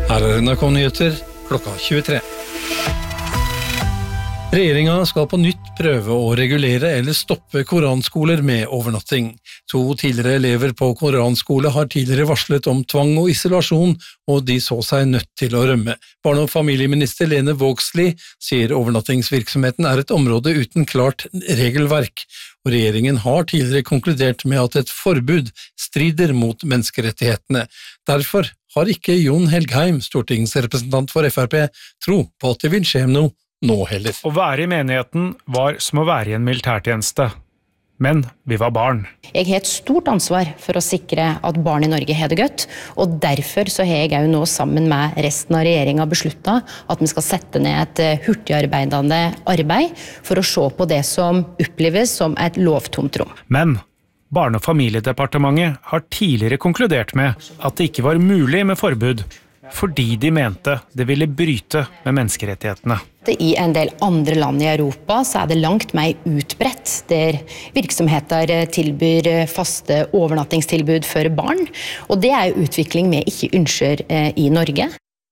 Her NRK Nyheter, klokka 23. Regjeringen skal på nytt prøve å regulere eller stoppe koranskoler med overnatting. 2 tidligere elever på koranskole har tidligere varslet om tvang og isolasjon, og de så seg nødt til å rømme. Barne- og familieminister Lene Vågslid sier overnattingsvirksomheten er et område uten klart regelverk, og regjeringen har tidligere konkludert med at et forbud strider mot menneskerettighetene. Derfor har ikke Jon Helgheim, stortingsrepresentant for FrP, tro på at det vil skje noe nå heller. Å være i menigheten var som å være i en militærtjeneste. Men vi var barn. Jeg har et stort ansvar for å sikre at barn i Norge har det godt, og derfor så har jeg jo nå sammen med resten av regjeringen besluttet at vi skal sette ned et hurtigarbeidende arbeid for å se på det som oppleves som et lovtomt rom. Men Barne- og familiedepartementet har tidligere konkludert med at det ikke var mulig med forbud, fordi de mente det ville bryte med menneskerettighetene. I en del andre land i Europa så er det langt mer utbredt, der virksomheter tilbyr faste overnattingstilbud for barn, og det er jo utvikling vi ikke ønsker i Norge.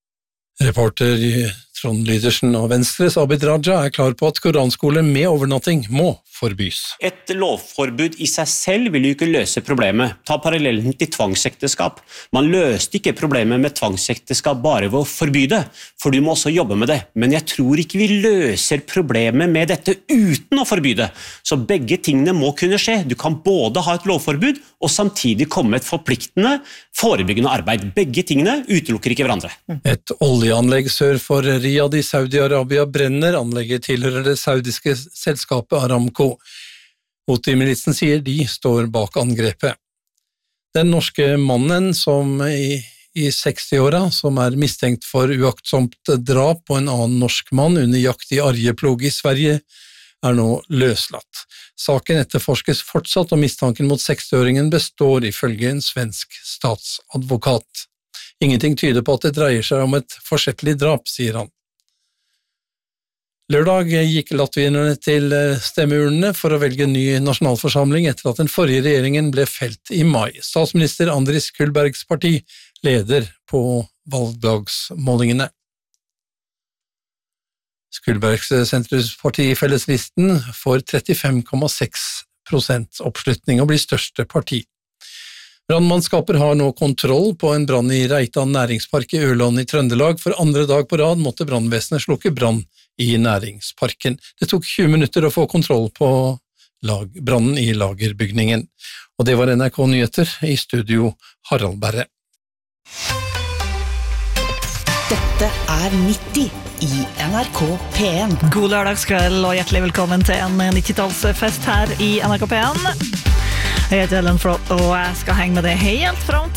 Reporter Trond Lydersen og Venstres Abid Raja er klar på at koranskole med overnatting må forbys. Et lovforbud i seg selv vil jo ikke løse problemet. Ta parallellen til tvangsekteskap. Man løste ikke problemet med tvangsekteskap bare ved å forby det, for du må også jobbe med det. Men jeg tror ikke vi løser problemet med dette uten å forby det. Så begge tingene må kunne skje. Du kan både ha et lovforbud og samtidig komme med et forpliktende, forebyggende arbeid. Begge tingene utelukker ikke hverandre. Et oljeanlegg sør for Riyadh i Saudi-Arabia brenner. Anlegget tilhører det saudiske selskapet Aramco. Houthi-militsen sier de står bak angrepet. Den norske mannen som i 60-åra, som er mistenkt for uaktsomt drap på en annen norsk mann under jakt i Arjeplog i Sverige, er nå løslatt. Saken etterforskes fortsatt, og mistanken mot 60-åringen består ifølge en svensk statsadvokat. Ingenting tyder på at det dreier seg om et forsettlig drap, sier han. Lørdag gikk latvierne til stemmeurnene for å velge ny nasjonalforsamling etter at den forrige regjeringen ble felt i mai. Statsminister Andris Kulbergs parti leder på valgdagsmålingene. Kulbergs sentrumsparti Felleslisten får 35,6% oppslutning og blir største parti. Brannmannskaper har nå kontroll på en brann i Reitan næringspark i Ørland i Trøndelag. For andre dag på rad måtte brannvesenet slukke brann i næringsparken. Det tok 20 minutter å få kontroll på brannen i lagerbygningen. Og det var NRK Nyheter, i studio Harald Berre. Dette er 90 i NRK P1. God lørdagskveld og hjertelig velkommen til en 90-tallsfest her i NRK P1. Jeg heter Ellen Flott, og jeg skal henge med deg helt fram